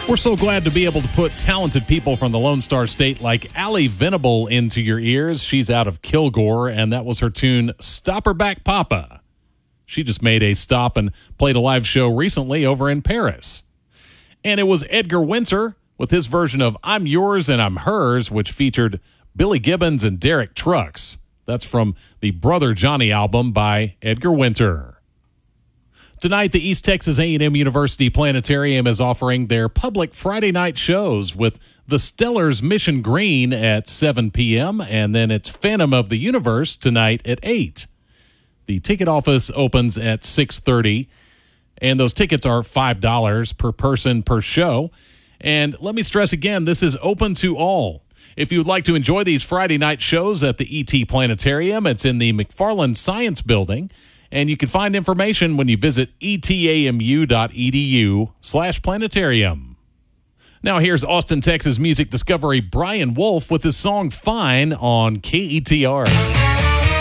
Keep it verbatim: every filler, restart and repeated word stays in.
We're so glad to be able to put talented people from the Lone Star State like Allie Venable into your ears. She's out of Kilgore, and that was her tune, Stop Her Back Papa. She just made a stop and played a live show recently over in Paris. And it was Edgar Winter with his version of I'm Yours and I'm Hers, which featured Billy Gibbons and Derek Trucks. That's from the Brother Johnny album by Edgar Winter. Tonight, the East Texas A and M University Planetarium is offering their public Friday night shows with The Stellars Mission Green at seven p.m. and then it's Phantom of the Universe tonight at eight. The ticket office opens at six thirty, and those tickets are five dollars per person per show. And let me stress again, this is open to all. If you would like to enjoy these Friday night shows at the E T Planetarium, it's in the McFarland Science Building. And you can find information when you visit etamu.edu slash planetarium. Now here's Austin, Texas music discovery Brian Wolf with his song Fine on K E T R.